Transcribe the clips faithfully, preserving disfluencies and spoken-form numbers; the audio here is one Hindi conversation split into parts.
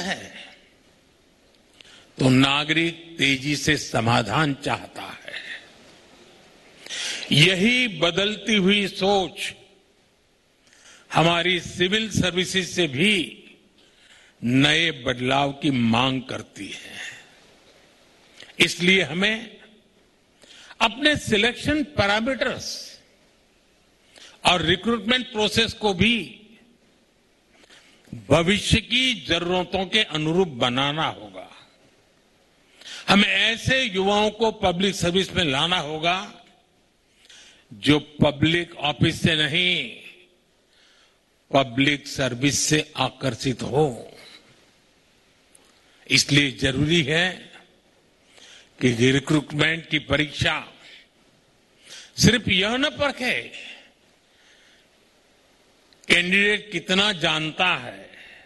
है तो नागरिक तेजी से समाधान चाहता है। यही बदलती हुई सोच हमारी सिविल सर्विसेज से भी नए बदलाव की मांग करती है। इसलिए हमें अपने सिलेक्शन पैरामीटर्स और रिक्रूटमेंट प्रोसेस को भी भविष्य की जरूरतों के अनुरूप बनाना होगा। हमें ऐसे युवाओं को पब्लिक सर्विस में लाना होगा जो पब्लिक ऑफिस से नहीं, पब्लिक सर्विस से आकर्षित हो। इसलिए जरूरी है कि रिक्रूटमेंट की परीक्षा सिर्फ यह न परखे कैंडिडेट कितना जानता है,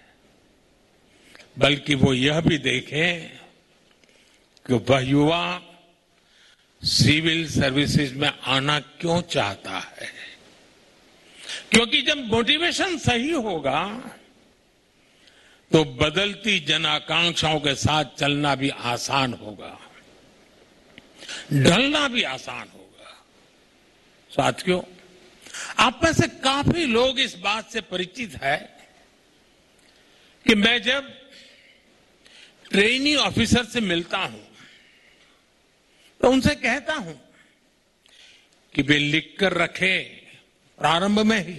बल्कि वो यह भी देखे कि वह युवा सिविल सर्विसेज में आना क्यों चाहता है। क्योंकि जब मोटिवेशन सही होगा तो बदलती जन आकांक्षाओं के साथ चलना भी आसान होगा, ढलना भी आसान होगा। साथियों, आप में से काफी लोग इस बात से परिचित है कि मैं जब ट्रेनी ऑफिसर से मिलता हूं तो उनसे कहता हूं कि वे लिख कर रखे प्रारंभ में ही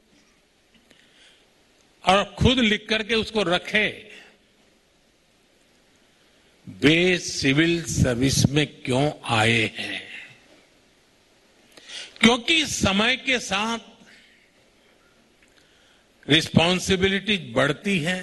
और खुद लिख करके उसको रखे, वे सिविल सर्विस में क्यों आए हैं। क्योंकि समय के साथ रिस्पॉन्सिबिलिटी बढ़ती है,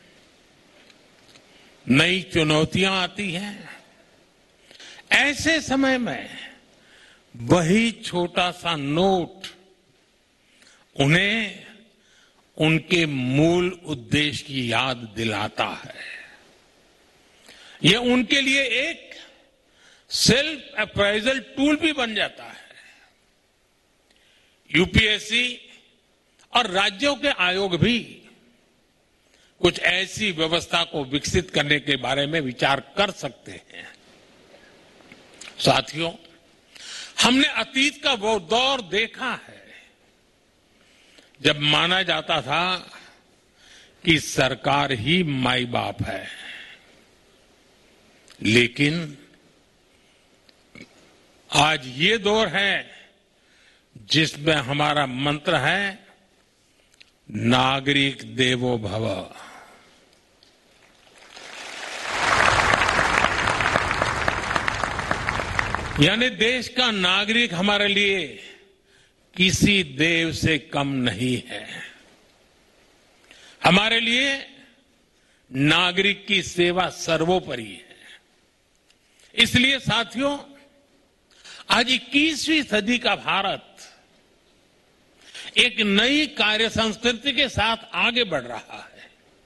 नई चुनौतियां आती हैं। ऐसे समय में वही छोटा सा नोट उन्हें उनके मूल उद्देश्य की याद दिलाता है। यह उनके लिए एक सेल्फ अप्राइजल टूल भी बन जाता है। यूपीएससी और राज्यों के आयोग भी कुछ ऐसी व्यवस्था को विकसित करने के बारे में विचार कर सकते हैं। साथियों, हमने अतीत का वो दौर देखा है जब माना जाता था कि सरकार ही माई बाप है, लेकिन आज ये दौर है जिसमें हमारा मंत्र है नागरिक देवो भव। यानी देश का नागरिक हमारे लिए किसी देव से कम नहीं है। हमारे लिए नागरिक की सेवा सर्वोपरि है। इसलिए साथियों, आज इक्कीसवीं सदी का भारत एक नई कार्य संस्कृति के साथ आगे बढ़ रहा है।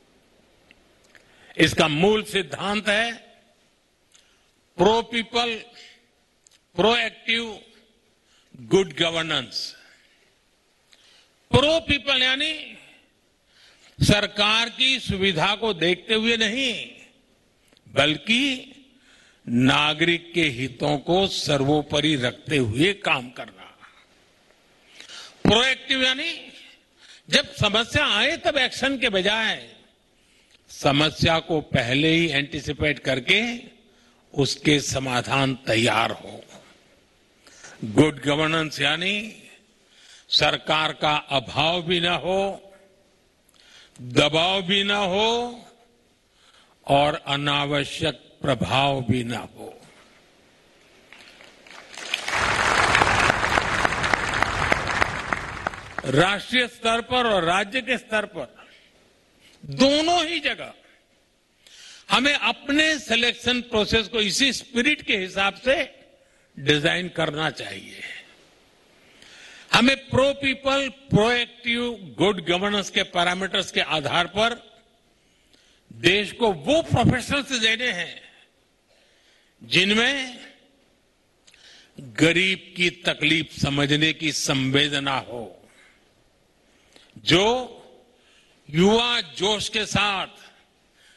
इसका मूल सिद्धांत है pro people, proactive good governance. Pro people यानी सरकार की सुविधा को देखते हुए नहीं, बल्कि नागरिक के हितों को सर्वोपरि रखते हुए काम करना। प्रोएक्टिव यानी जब समस्या आए तब एक्शन के बजाय समस्या को पहले ही एंटीसिपेट करके उसके समाधान तैयार हो। गुड गवर्नेंस यानी सरकार का अभाव भी ना हो, दबाव भी ना हो और अनावश्यक प्रभाव भी ना हो। राष्ट्रीय स्तर पर और राज्य के स्तर पर दोनों ही जगह हमें अपने सिलेक्शन प्रोसेस को इसी स्पिरिट के हिसाब से डिजाइन करना चाहिए। हमें pro people, proactive good governance के पैरामीटर्स के आधार पर देश को वो प्रोफेशनल्स देने हैं जिनमें गरीब की तकलीफ समझने की संवेदना हो, जो युवा जोश के साथ